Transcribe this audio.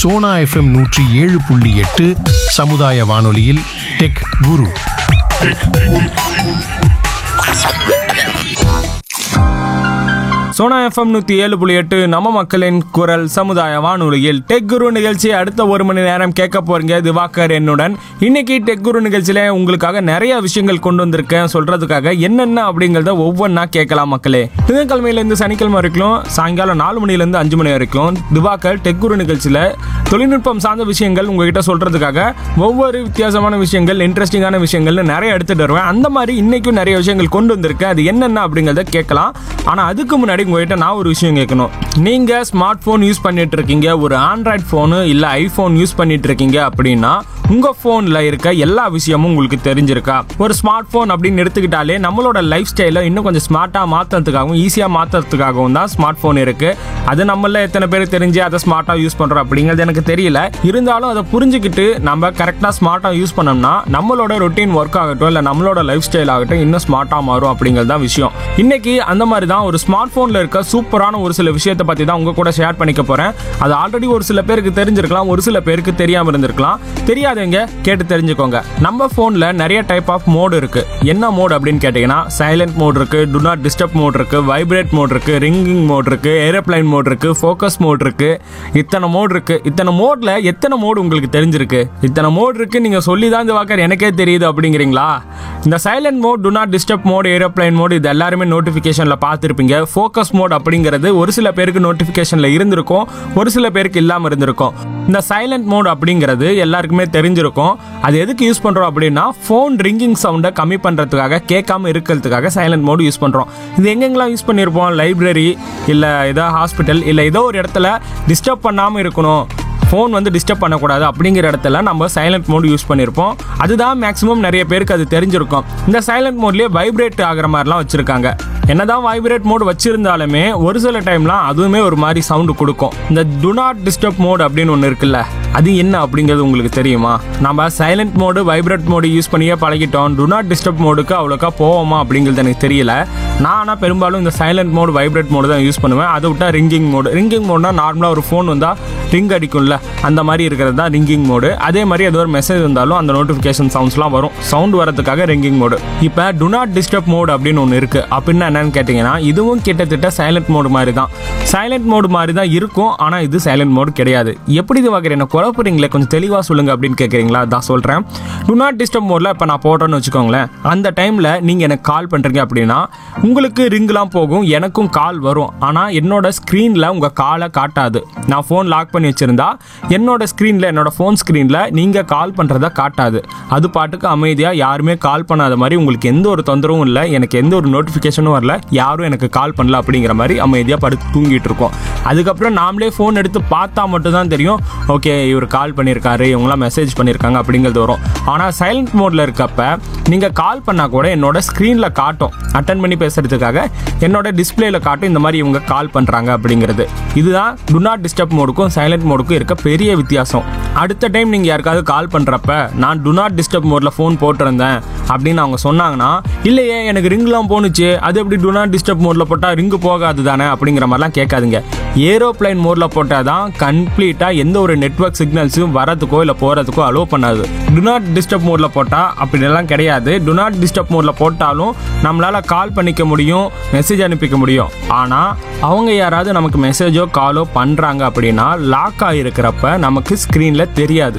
Sona FM 107.8 சமுதாய வானொலியில் tech குரு. Sona FM 107.8 நம்ம மக்களின் குரல் சமுதாய வானொலியில் டெக் குரு நிகழ்ச்சியை அடுத்த ஒரு மணி நேரம் கேட்க போறீங்க. திவாகர் என்னுடன். இன்னைக்கு டெக் குரு நிகழ்ச்சியில உங்களுக்காக நிறைய விஷயங்கள் கொண்டு வந்திருக்கேன் சொல்றதுக்காக. என்னென்ன அப்படிங்கறத ஒவ்வொன்றா கேட்கலாம் மக்களே. திங்கட்கிழமையிலேருந்து சனிக்கிழமை வரைக்கும் சாயங்காலம் 4 மணிலேருந்து 5 மணி வரைக்கும் திவாகர் டெக் குரு நிகழ்ச்சியில தொழில்நுட்பம் சார்ந்த விஷயங்கள் உங்ககிட்ட சொல்றதுக்காக ஒவ்வொரு வித்தியாசமான விஷயங்கள், இன்ட்ரெஸ்டிங்கான விஷயங்கள்னு நிறைய எடுத்துட்டு வருவேன். அந்த மாதிரி இன்னைக்கும் நிறைய விஷயங்கள் கொண்டு வந்திருக்கேன். அது என்னென்ன அப்படிங்கறத கேட்கலாம். ஆனா அதுக்கு முன்னாடி உங்ககிட்ட நான் ஒரு விஷயம் கேட்கணும். நீங்க ஸ்மார்ட் போன் யூஸ் பண்ணிட்டு இருக்கீங்க, ஒரு ஆண்ட்ராய்டு போனு இல்ல ஐபோன் யூஸ் பண்ணிட்டு இருக்கீங்க அப்படின்னா உங்க போன்ல இருக்க எல்லா விஷயமும் உங்களுக்கு தெரிஞ்சிருக்கா? ஒரு ஸ்மார்ட் போன் அப்படின்னு எடுத்துக்கிட்டாலே நம்மளோட லைஃப் ஸ்டைல இன்னும் கொஞ்சம் ஸ்மார்ட்டா மாத்துறதுக்காகவும் ஈஸியா மாத்துறதுக்காகவும் தான் ஸ்மார்ட் போன் இருக்கு. அது நம்மள எத்தனை பேர் தெரிஞ்சு அதை ஸ்மார்ட்டா யூஸ் பண்றோம் அப்படிங்கிறது எனக்கு தெரியல. இருந்தாலும் அதை புரிஞ்சுக்கிட்டு நம்ம கரெக்டா ஸ்மார்ட்டா யூஸ் பண்ணோம்னா நம்மளோட ரொட்டீன் ஒர்க் ஆகட்டும் இல்ல நம்மளோட லைஃப் ஸ்டைல் ஆகட்டும் இன்னும் ஸ்மார்ட்டா மாறும் அப்படிங்கிறது தான் விஷயம். இன்னைக்கு அந்த மாதிரி தான் ஒரு ஸ்மார்ட் போன்ல இருக்க சூப்பரான ஒரு சில விஷயத்தை பத்தி தான் உங்க கூட ஷேர் பண்ணிக்க போறேன். அது ஆல்ரெடி ஒரு சில பேருக்கு தெரிஞ்சிருக்கலாம், ஒரு சில பேருக்கு தெரியாம இருந்திருக்கலாம். தெரியாதவங்க கேட்டு தெரிஞ்சுக்கோங்க. நம்ம போன்ல நிறைய டைப் ஆஃப் மோட் இருக்கு. என்ன மோட் அப்படின்னு கேட்டீங்கன்னா சைலண்ட் மோட் இருக்கு, டு நாட் டிஸ்டர்ப் மோட் இருக்கு, வைப்ரேட் மோட் இருக்கு, ரிங்கிங் மோட் இருக்கு, ஏரோப்ளைன் மோட் இருக்கு, ஃபோக்கஸ் மோட் இருக்கு. இத்தனை மோட் இருக்கு. இத்தனை மோட்ல எத்தனை மோட் உங்களுக்கு தெரிஞ்சிருக்கு? இத்தனை மோட் இருக்கு நீங்க சொல்லி தான் இந்த வாக்கர் எனக்கே தெரியுது அப்படிங்கிறீங்களா? இந்த silent mode, to not disturb mode, aeroplane mode இது எல்லாருமே நோட்டிபிகேஷன்ல பார்த்திருப்பீங்க. ஃபோக்கஸ் மோட் அப்படிங்கிறது ஒரு சில பேருக்கு நோட்டிபிகேஷன்ல இருந்திருக்கும், ஒரு சில பேருக்கு இல்லாம இருந்திருக்கும். இந்த சைலண்ட் மோட் அப்படிங்கிறது எல்லாருக்குமே தெரிஞ்சிருக்கும். அது எதுக்கு யூஸ் பண்றோம் அப்படின்னா போன் ரிங்கிங் சவுண்டை கம்மி பண்றதுக்காக, கேட்காம இருக்கிறதுக்காக சைலண்ட் மோட் யூஸ் பண்றோம். இது எங்கெங்கெல்லாம் யூஸ் பண்ணியிருப்போம்? லைப்ரரி இல்ல ஏதோ ஹாஸ்பிட்டல் இல்ல ஏதோ ஒரு இடத்துல டிஸ்டர்ப் பண்ணாம இருக்கணும், ஃபோன் வந்து டிஸ்டர்ப் பண்ணக்கூடாது அப்படிங்கிற இடத்துல நம்ம சைலண்ட் மோட் யூஸ் பண்ணியிருப்போம். அதுதான் மேக்ஸிமம் நிறைய பேருக்கு அது தெரிஞ்சிருக்கும். இந்த சைலண்ட் மோட்லேயே வைப்ரேட் ஆகிற மாதிரிலாம் வச்சுருக்காங்க. என்னதான் வைப்ரேட் மோட் வச்சிருந்தாலுமே ஒரு சில டைம்லாம் அதுவுமே ஒரு மாதிரி சவுண்டு கொடுக்கும். இந்த டு நாட் டிஸ்டர்ப் மோட் அப்படின்னு ஒன்று இருக்குல்ல, அது என்ன அப்படிங்கிறது உங்களுக்கு தெரியுமா? நம்ம silent mode, vibrate mode use பண்ணியே பழகிட்டோம். டு நாட் டிஸ்டர்ப் மோடுக்கு அவ்வளோக்கா போவோமா அப்படிங்கிறது எனக்கு தெரியல. நான் ஆனால் பெரும்பாலும் இந்த சைலண்ட் மோடு, வைப்ரேட் மோடு தான் யூஸ் பண்ணுவேன். அதை விட்டா ரிங்கிங் மோடு. ரிங்கிங் மோட்னா நார்மலாக ஒரு ஃபோன் வந்தால் ரிங் அடிக்கும்ல, அந்த மாதிரி இருக்கிறது தான் ரிங்கிங் மோடு. அதே மாதிரி ஏதோ ஒரு மெசேஜ் வந்தாலும் அந்த நோட்டிஃபிகேஷன் சவுண்ட்ஸ்லாம் வரும். சவுண்ட் வரதுக்காக ரிங்கிங் மோடு. இப்போ டு நாட் டிஸ்டர்ப் மோடு அப்படின்னு ஒன்று இருக்குது. அப்படின்னா என்னன்னு கேட்டிங்கன்னா இதுவும் கிட்டத்தட்ட சைலண்ட் மோடு மாதிரி தான். சைலண்ட் மோடு மாதிரி தான் இருக்கும், ஆனால் இது சைலண்ட் மோடு கிடையாது. எப்படி இது வகையில் என்ன குழப்பறீங்களே, கொஞ்சம் தெளிவாக சொல்லுங்கள் அப்படின்னு கேட்குறீங்களா? அதான் சொல்கிறேன். டு நாட் டிஸ்டர்ப் மோடில் இப்போ நான் போட்டேன்னு வச்சுக்கோங்களேன், அந்த டைமில் நீங்கள் எனக்கு கால் பண்ணுறீங்க அப்படின்னா உங்களுக்கு ரிங்லாம் போகும், எனக்கும் கால் வரும். ஆனால் என்னோட ஸ்க்ரீனில் உங்கள் காலை காட்டாது. நான் ஃபோன் லாக் பண்ணி வச்சுருந்தா என்னோட ஸ்க்ரீனில், என்னோட ஃபோன் ஸ்க்ரீனில் நீங்கள் கால் பண்ணுறத காட்டாது. அது பாட்டுக்கு அமைதியாக யாருமே கால் பண்ணாத மாதிரி, உங்களுக்கு எந்த ஒரு தொந்தரவும் இல்லை, எனக்கு எந்த ஒரு நோட்டிஃபிகேஷனும் வரல, யாரும் எனக்கு கால் பண்ணல அப்படிங்கிற மாதிரி அமைதியாக படுத்து தூங்கிட்டு இருக்கோம். அதுக்கப்புறம் நாமளே ஃபோன் எடுத்து பார்த்தா மட்டும்தான் தெரியும், ஓகே இவர் கால் பண்ணியிருக்காரு, இவங்களாம் மெசேஜ் பண்ணியிருக்காங்க அப்படிங்கிறது வரும். ஆனால் சைலண்ட் மோடில் இருக்கப்ப நீங்கள் கால் பண்ணால் கூட என்னோட ஸ்க்ரீனில் காட்டும். அட்டன் பண்ணி பேசுறதுக்காக என்னோட டிஸ்பிளேல காட்டும் இந்த மாதிரி இவங்க கால் பண்ணுறாங்க அப்படிங்கிறது. இதுதான் டு நாட் டிஸ்டர்ப் மோடுக்கும் சைலண்ட் மோடுக்கும் இருக்க பெரிய வித்தியாசம். அடுத்த டைம் நீங்கள் யாருக்காவது கால் பண்ணுறப்ப நான் டு நாட் டிஸ்டர்ப் மோடில் ஃபோன் போட்டிருந்தேன் அப்படின்னு அவங்க சொன்னாங்கன்னா, இல்லையே எனக்கு ரிங்லாம் போணுச்சு, அது எப்படி டு நாட் டிஸ்டர்ப் மோடில் போட்டால் ரிங்கு போகாது தானே அப்படிங்கிற மாதிரிலாம் கேட்காதுங்க. ஏரோப்ளைன் மோடில் போட்டால் தான் கம்ப்ளீட்டாக எந்த ஒரு நெட்வொர்க் சிக்னல்ஸும் வரதுக்கோ இல்லை போகிறதுக்கோ அலோவ் பண்ணாது. டு நாட் டிஸ்டர்ப் மோடில் போட்டால் அப்படிலாம் கிடையாது. டு நாட் டிஸ்டர்ப் மோடில் போட்டாலும் நம்மளால் கால் பண்ணிக்க முடியும், மெசேஜ் அனுப்பிக்க முடியும். ஆனால் அவங்க யாராவது நமக்கு மெசேஜோ காலோ பண்ணுறாங்க அப்படின்னா லாக் ஆகிருக்கிறப்ப நமக்கு ஸ்க்ரீனில் தெரியாது.